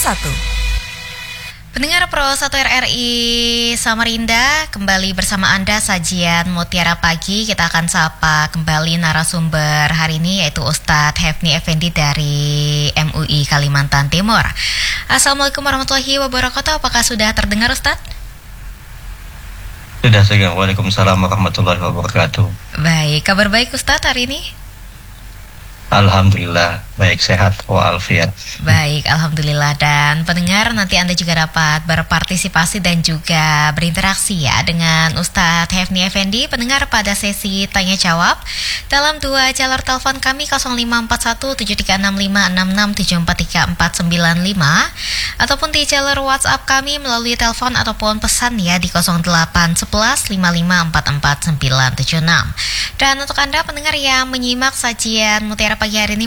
Pendengar Pro 1 RRI Samarinda, kembali bersama Anda sajian Mutiara Pagi. Kita akan sapa kembali narasumber hari ini, yaitu Ustadz Hefni Effendi dari MUI Kalimantan Timur. Assalamualaikum warahmatullahi wabarakatuh. Apakah sudah terdengar, Ustadz? Sudah, Waalaikumsalam warahmatullahi wabarakatuh. Baik, kabar baik Ustadz hari ini? Alhamdulillah, baik, sehat walafiat. Baik, Alhamdulillah. Dan pendengar, nanti Anda juga dapat berpartisipasi dan juga berinteraksi ya dengan Ustadz Hefni Effendi, pendengar, pada sesi tanya jawab dalam 2 jalur telepon kami 0541736566743495 ataupun di jalur WhatsApp kami melalui telepon ataupun pesan ya di 081155444976. Dan untuk Anda pendengar yang menyimak sajian Mutiara Pagi hari ini